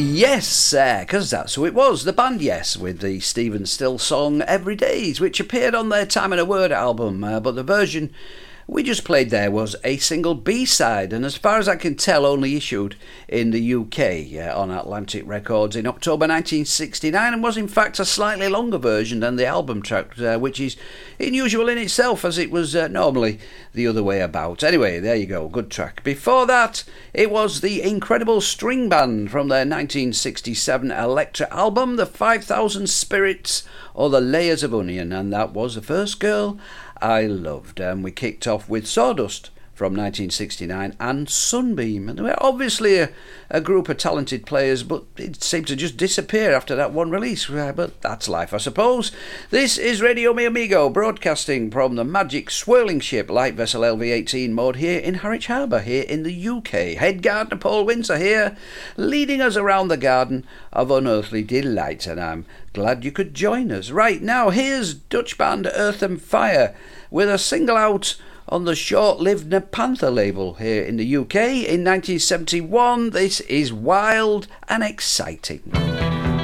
Yes, because that's who it was, the band Yes, with the Stephen Still song Every Days, which appeared on their Time and a Word album, but the version we just played there was a single B-side, and as far as I can tell only issued in the UK on Atlantic Records in October 1969, and was in fact a slightly longer version than the album track, which is unusual in itself, as it was normally the other way about. Anyway, there you go, good track. Before that, it was the Incredible String Band from their 1967 Elektra album, The 5,000 Spirits or The Layers of Onion, and that was The First Girl I Loved. And we kicked off with Sawdust from 1969 and Sunbeam. And they were obviously a group of talented players, but it seemed to just disappear after that one release. But that's life, I suppose. This is Radio Mi Amigo, broadcasting from the magic swirling ship light vessel LV-18 mode here in Harwich Harbour, here in the UK. Head gardener Paul Windsor here, leading us around the garden of unearthly delight, and I'm glad you could join us. Right now, here's Dutch band Earth and Fire with a single out on the short-lived Nepantha label here in the UK in 1971. This is Wild and Exciting.